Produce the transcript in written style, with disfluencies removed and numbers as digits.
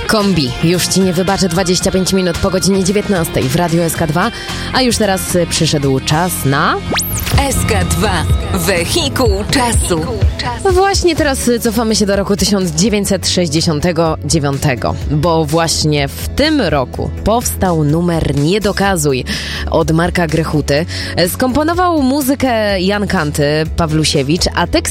Kombi, już ci nie wybaczę, 25 minut po godzinie 19 w Radiu SK2, a już teraz przyszedł czas na... SK2, wehikuł czasu. Właśnie teraz cofamy się do roku 1969, bo właśnie w tym roku powstał numer Nie dokazuj od Marka Grechuty. Skomponował muzykę Jan Kanty, Pawlusiewicz, a tekst